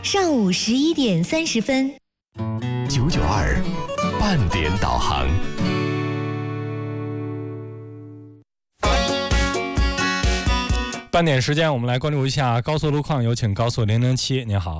上午11点30分。 992半点导航。 半点时间，我们来关注一下高速路况，有请高速007。您好。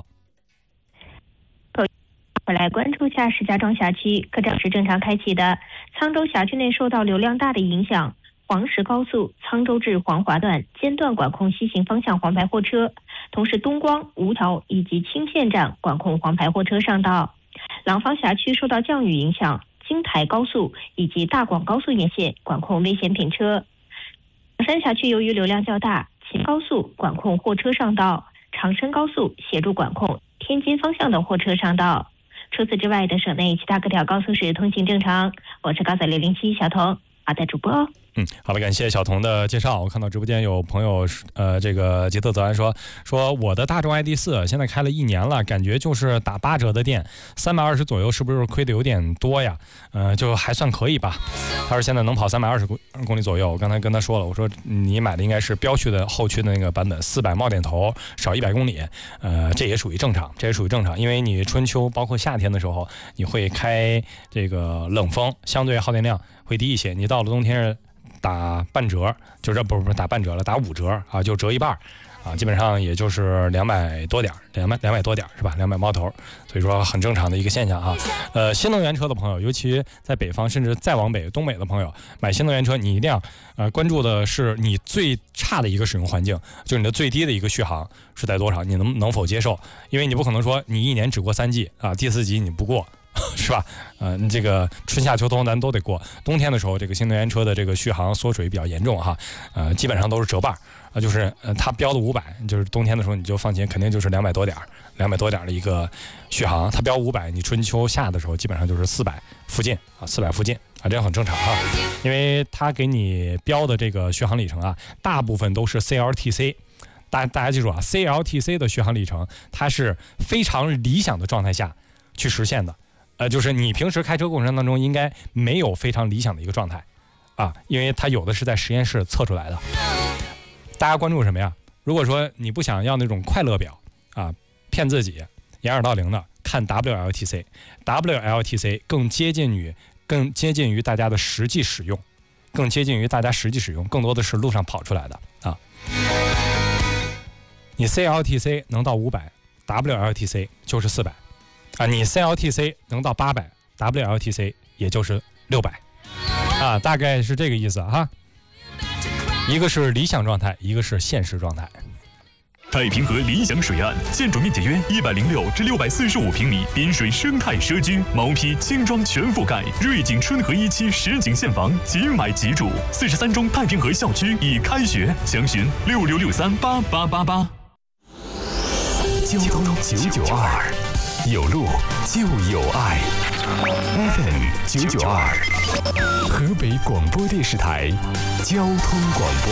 我来关注一下石家庄辖区，科长是正常开启的。沧州辖区内受到流量大的影响，黄石高速沧州至黄华段间断管控西行方向黄牌货车，同时东光、吴条以及青县站管控黄牌货车上道。廊坊辖区受到降雨影响，京台高速以及大广高速沿线管控危险品车。长山辖区由于流量较大，秦高速管控货车上道，长深高速协助管控天津方向的货车上道。除此之外的省内其他各条高速是通行正常。我是高速007小童，好的主播哦。 好了，感谢小童的介绍。我看到直播间有朋友这个吉特泽安说我的大众 ID.4 现在开了1年了，感觉就是打8折的电，320左右，是不是亏的有点多呀？就还算可以吧。他说现在能跑320公里左右。我刚才跟他说了，我说你买的应该是标区的后驱的那个版本，400冒点头，少100公里，这也属于正常，因为你春秋包括夏天的时候，你会开这个冷风，相对耗电量会低一些。你到了冬天打半折，就是不是打半折了，打5折啊，就折一半啊，基本上也就是200多点，200多点是吧？200冒头，所以说很正常的一个现象啊。新能源车的朋友，尤其在北方甚至再往北东北的朋友，买新能源车你一定要关注的是你最差的一个使用环境，就是你的最低的一个续航是在多少，你能否接受？因为你不可能说你1年只过3季啊，第4季你不过。是吧？你这个春夏秋冬咱都得过。冬天的时候，这个新能源车的这个续航缩水比较严重哈，基本上都是折半啊，就是它标的500，就是冬天的时候你就放心，肯定就是200多点的一个续航。它标500，你春秋夏的时候基本上就是400附近啊，400附近啊，这样很正常哈，因为它给你标的这个续航里程啊，大部分都是 CLTC。大家记住啊 ，CLTC 的续航里程它是非常理想的状态下去实现的。就是你平时开车过程当中应该没有非常理想的一个状态啊，因为它有的是在实验室测出来的。大家关注什么呀？如果说你不想要那种快乐表啊，骗自己掩耳盗铃的，看 WLTC 更接近于大家的实际使用，更多的是路上跑出来的啊。你 CLTC 能到500， WLTC 就是400。你 CLTC 能到800， WLTC 也就是600啊，大概是这个意思哈。一个是理想状态，一个是现实状态。 太平河理想水岸，建筑面积约106至645平米，滨水生态社区，毛坯轻装全覆盖，瑞景春和1期实景现房，即买即住。43中太平河校区已开学，详询66638888。交通992。有路就有爱 ，FM 992，河北广播电视台交通广播。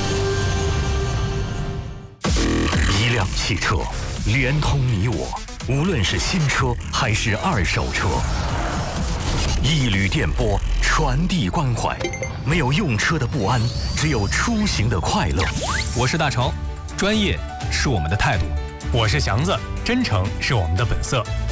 一辆汽车连通你我，无论是新车还是二手车，一缕电波传递关怀，没有用车的不安，只有出行的快乐。 我是大成，专业是我们的态度。 我是祥子，真诚是我们的本色。